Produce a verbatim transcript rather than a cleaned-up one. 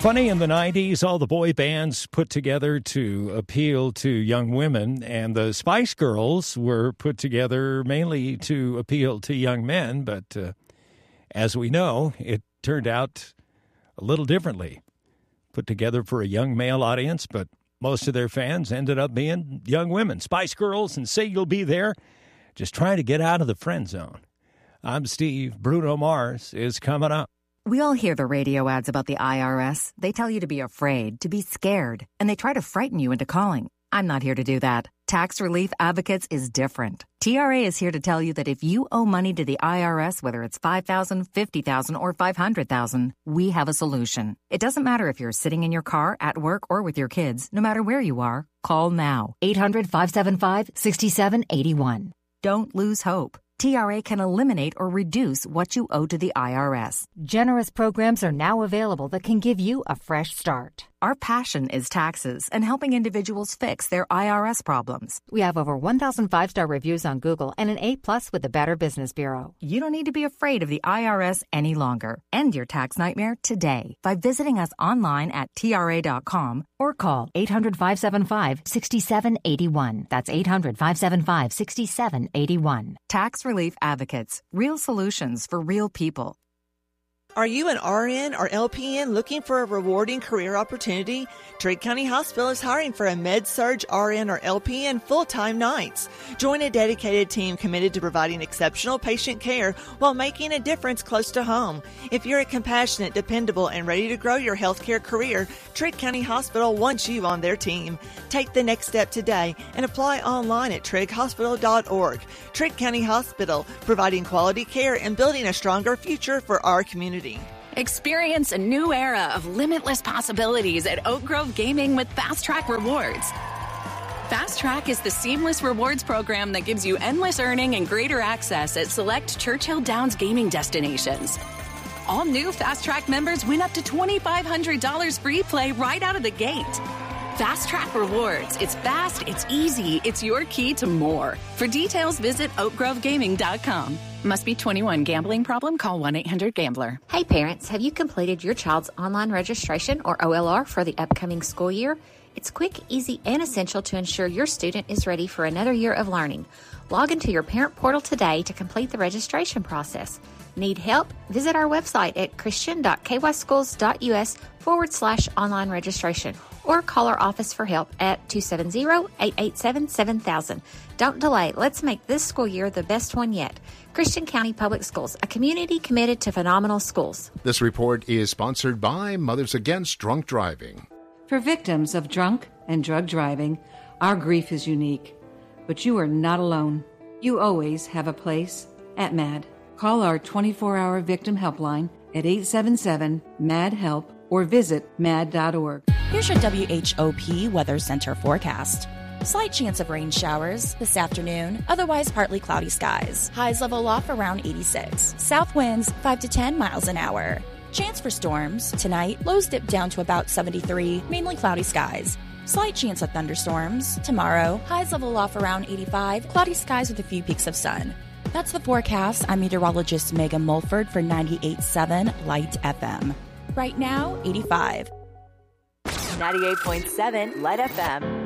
Funny, in the nineties, all the boy bands put together to appeal to young women, and the Spice Girls were put together mainly to appeal to young men. But uh, as we know, it turned out a little differently. Put together for a young male audience, but most of their fans ended up being young women. Spice Girls and Say You'll Be There, just trying to get out of the friend zone. I'm Steve. Bruno Mars is coming up. We all hear the radio ads about the I R S. They tell you to be afraid, to be scared, and they try to frighten you into calling. I'm not here to do that. Tax Relief Advocates is different. T R A is here to tell you that if you owe money to the I R S, whether it's five thousand dollars, fifty thousand dollars, or five hundred thousand dollars, we have a solution. It doesn't matter if you're sitting in your car, at work, or with your kids. No matter where you are, call now. eight hundred, five seven five, six seven eight one. Don't lose hope. T R A can eliminate or reduce what you owe to the I R S. Generous programs are now available that can give you a fresh start. Our passion is taxes and helping individuals fix their I R S problems. We have over one thousand five-star reviews on Google and an A plus with the Better Business Bureau. You don't need to be afraid of the I R S any longer. End your tax nightmare today by visiting us online at T R A dot com or call eight hundred, five seven five, six seven eight one. That's eight hundred, five seven five, six seven eight one. Tax Relief Advocates. Real solutions for real people. Are you an R N or L P N looking for a rewarding career opportunity? Trigg County Hospital is hiring for a Med-Surg R N or L P N full-time nights. Join a dedicated team committed to providing exceptional patient care while making a difference close to home. If you're a compassionate, dependable, and ready to grow your healthcare career, Trigg County Hospital wants you on their team. Take the next step today and apply online at trigg hospital dot org. Trigg County Hospital, providing quality care and building a stronger future for our community. Experience a new era of limitless possibilities at Oak Grove Gaming with Fast Track Rewards. Fast Track is the seamless rewards program that gives you endless earning and greater access at select Churchill Downs gaming destinations. All new Fast Track members win up to twenty-five hundred dollars free play right out of the gate. Fast Track Rewards. It's fast, it's easy, it's your key to more. For details, visit oak grove gaming dot com. Must be twenty-one. Gambling problem? Call one eight hundred gambler. Hey parents, have you completed your child's online registration or O L R for the upcoming school year? It's quick, easy, and essential to ensure your student is ready for another year of learning. Log into your parent portal today to complete the registration process. Need help? Visit our website at christian dot k y schools dot u s forward slash online registration or call our office for help at two seven zero, eight eight seven, seven thousand. Don't delay. Let's make this school year the best one yet. Christian County Public Schools, a community committed to phenomenal schools. This report is sponsored by Mothers Against Drunk Driving. For victims of drunk and drug driving, our grief is unique. But you are not alone. You always have a place at MAD. Call our twenty-four hour victim helpline at eight seven seven, M A D, HELP or visit mad dot org. Here's your W H O P Weather Center forecast. Slight chance of rain showers this afternoon, otherwise partly cloudy skies. Highs level off around eighty-six. South winds five to ten miles an hour. Chance for storms tonight, lows dip down to about seventy-three, mainly cloudy skies. Slight chance of thunderstorms tomorrow, highs level off around eighty-five, cloudy skies with a few peaks of sun. That's the forecast. I'm meteorologist Megan Mulford for ninety-eight point seven Light F M. Right now, eighty-five. ninety-eight point seven Light F M.